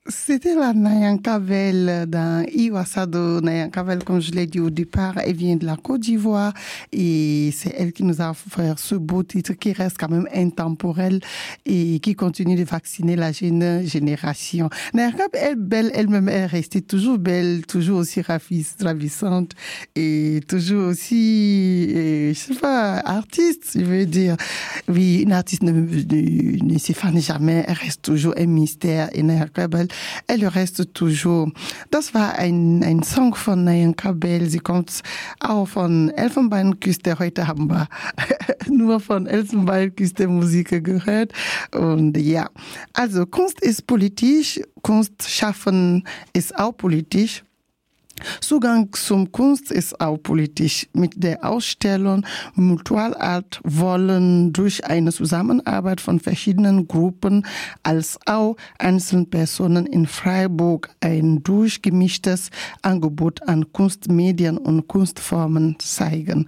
C'était la Nayan Kavel dans Iwasado. Nayan Kavel, comme je l'ai dit au départ, elle vient de la Côte d'Ivoire et c'est elle qui nous a offert ce beau titre qui reste quand même intemporel et qui continue de vacciner la jeune génération. Nayan Kavel, elle est belle elle-même, elle est restée toujours belle, toujours aussi ravissante et toujours aussi, je sais pas, artiste, je veux dire. Oui, une artiste ne s'effane jamais, elle reste toujours un mystère et Nayan Kavel, elle reste toujours. Das war ein Song von Nayan Kavel. Sie kommt auch von Elfenbeinküste. Heute haben wir nur von Elfenbeinküste Musik gehört. Und ja, also Kunst ist politisch, Kunst schaffen ist auch politisch. Zugang zum Kunst ist auch politisch. Mit der Ausstellung Mutualart wollen durch eine Zusammenarbeit von verschiedenen Gruppen als auch Einzelpersonen in Freiburg ein durchgemischtes Angebot an Kunstmedien und Kunstformen zeigen.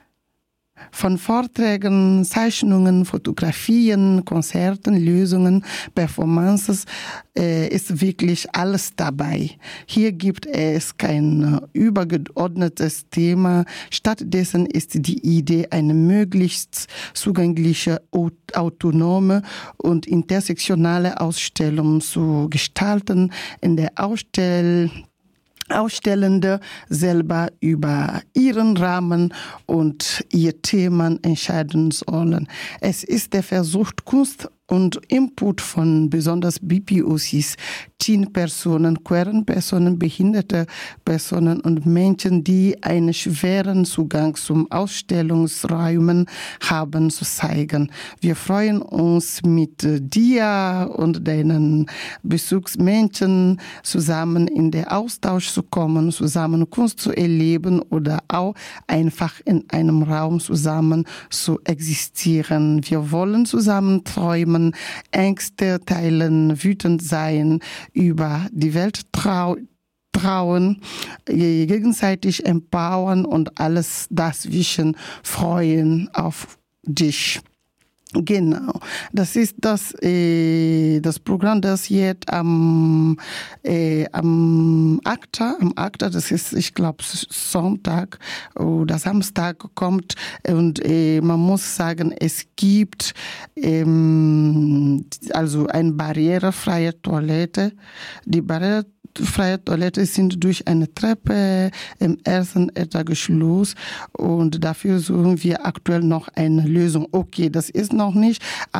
Von Vorträgen, Zeichnungen, Fotografien, Konzerten, Lösungen, Performances ist wirklich alles dabei. Hier gibt es kein übergeordnetes Thema. Stattdessen ist die Idee, eine möglichst zugängliche, autonome und intersektionale Ausstellung zu gestalten, in der Ausstellende selber über ihren Rahmen und ihr Themen entscheiden sollen. Es ist der Versuch, Kunst und Input von besonders BPOCs, Teen-Personen, queeren Personen, behinderte Personen und Menschen, die einen schweren Zugang zum Ausstellungsräumen haben, zu zeigen. Wir freuen uns mit dir und deinen Besuchsmenschen zusammen in den Austausch zu kommen, zusammen Kunst zu erleben oder auch einfach in einem Raum zusammen zu existieren. Wir wollen zusammen träumen, Ängste teilen, wütend sein, über die Welt trauen, gegenseitig empowern und alles dazwischen freuen auf dich. Genau, das ist das Programm, das jetzt am ACTA, das ist, ich glaube, Sonntag oder Samstag kommt und man muss sagen, es gibt also eine barrierefreie Toilette. Die barrierefreie Toilette sind durch eine Treppe im ersten Etage los und dafür suchen wir aktuell noch eine Lösung. Okay, das ist noch nicht,